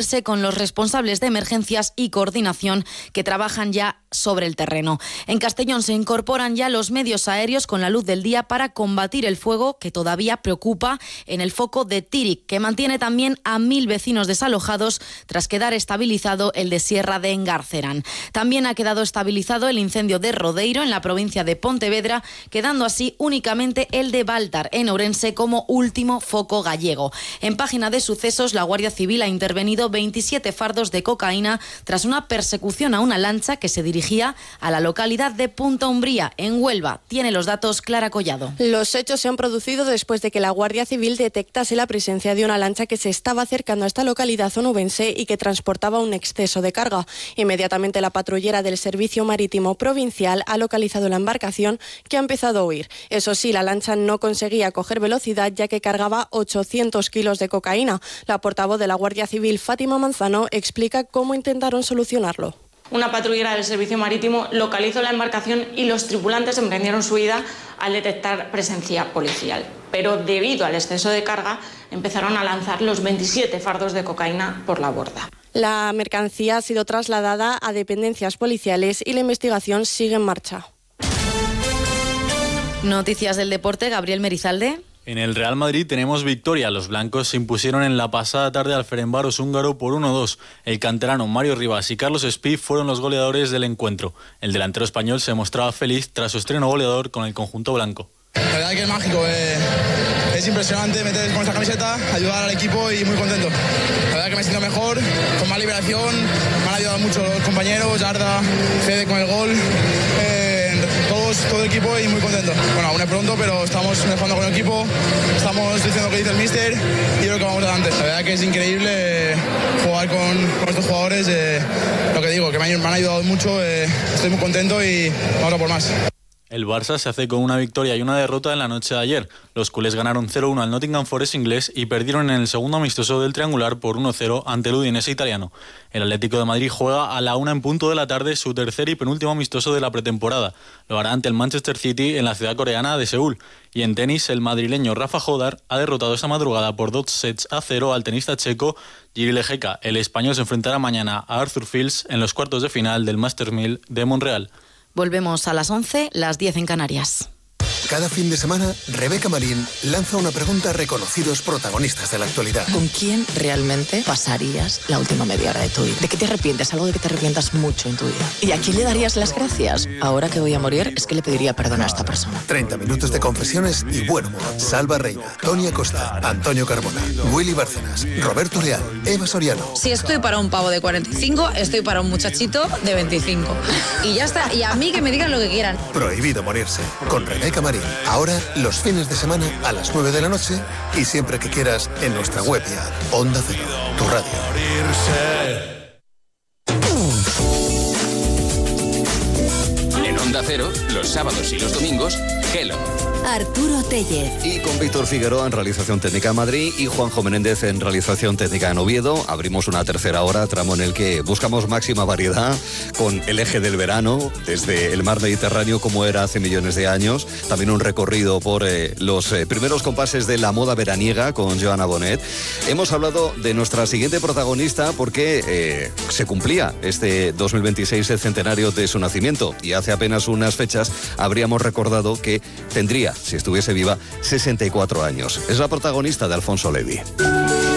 reunirse con los responsables de emergencias y coordinación que trabajan ya sobre el terreno. En Castellón se incorporan ya los medios aéreos con la luz del día para combatir el fuego que todavía preocupa en el foco de Tíric, que mantiene también a 1.000 vecinos desalojados tras quedar estabilizado el de Sierra de Engarcerán. También ha quedado estabilizado el incendio de Rodeiro en la provincia de Pontevedra, quedando así únicamente el de Baltar en Ourense como último foco gallego. En página de sucesos, la Guardia Civil ha intervenido 27 fardos de cocaína tras una persecución a una lancha que se dirigía a la localidad de Punta Umbría, en Huelva. Tiene los datos Clara Collado. Los hechos se han producido después de que la Guardia Civil detectase la presencia de una lancha que se estaba acercando a esta localidad onubense y que transportaba un exceso de carga. Inmediatamente la patrullera del Servicio Marítimo Provincial ha localizado la embarcación, que ha empezado a huir. Eso sí, la lancha no conseguía coger velocidad ya que cargaba 800 kilos de cocaína. La portavoz de la Guardia Civil, Fátima Manzano, explica cómo intentaron solucionarlo. Una patrullera del Servicio Marítimo localizó la embarcación y los tripulantes emprendieron su huida al detectar presencia policial. Pero debido al exceso de carga, empezaron a lanzar los 27 fardos de cocaína por la borda. La mercancía ha sido trasladada a dependencias policiales y la investigación sigue en marcha. Noticias del deporte, Gabriel Merizalde. En el Real Madrid tenemos victoria. Los blancos se impusieron en la pasada tarde al Ferencváros húngaro por 1-2. El canterano Mario Rivas y Carlos Espí fueron los goleadores del encuentro. El delantero español se mostraba feliz tras su estreno goleador con el conjunto blanco. La verdad que es mágico, es impresionante meter con esta camiseta, ayudar al equipo y muy contento. La verdad que me siento mejor, con más liberación, me han ayudado mucho los compañeros, Arda, Fede con el gol, todo el equipo y muy contento. Bueno, aún es pronto, pero estamos jugando con el equipo, estamos diciendo lo que dice el míster y creo que vamos adelante. La verdad que es increíble jugar con estos jugadores, lo que digo, que me han ayudado mucho, estoy muy contento y vamos a por más. El Barça se hace con una victoria y una derrota en la noche de ayer. Los culés ganaron 0-1 al Nottingham Forest inglés y perdieron en el segundo amistoso del triangular por 1-0 ante el Udinese italiano. El Atlético de Madrid juega a la 1 en punto de la tarde su tercer y penúltimo amistoso de la pretemporada. Lo hará ante el Manchester City en la ciudad coreana de Seúl. Y en tenis, el madrileño Rafa Jodar ha derrotado esta madrugada por 2-0 al tenista checo Jiří Lehecka. El español se enfrentará mañana a Arthur Fils en los cuartos de final del Masters 1000 de Montreal. Volvemos a las 11, las 10 en Canarias. Cada fin de semana, Rebeca Marín lanza una pregunta a reconocidos protagonistas de la actualidad. ¿Con quién realmente pasarías la última media hora de tu vida? ¿De qué te arrepientes? Algo de que te arrepientas mucho en tu vida. ¿Y a quién le darías las gracias? Ahora que voy a morir, es que le pediría perdón a esta persona. 30 minutos de confesiones y buen humor. Salva Reina, Tony Acosta, Antonio Carbona, Willy Bárcenas, Roberto Leal, Eva Soriano. Si estoy para un pavo de 45, estoy para un muchachito de 25. Y ya está. Y a mí que me digan lo que quieran. Prohibido morirse. Con Rebeca Marín. Ahora, los fines de semana a las 9 de la noche y siempre que quieras en nuestra web y app. Onda Cero, tu radio. En Onda Cero, los sábados y los domingos, Hello. Arturo Tellez. Y con Víctor Figueroa en realización técnica en Madrid y Juanjo Menéndez en realización técnica en Oviedo. Abrimos una tercera hora, tramo en el que buscamos máxima variedad con el eje del verano, desde el mar Mediterráneo como era hace millones de años. También un recorrido por los primeros compases de la moda veraniega con Joana Bonet. Hemos hablado de nuestra siguiente protagonista porque se cumplía este 2026 el centenario de su nacimiento y hace apenas unas fechas habríamos recordado que tendría, si estuviese viva, 64 años. Es la protagonista de Alfonso Levi.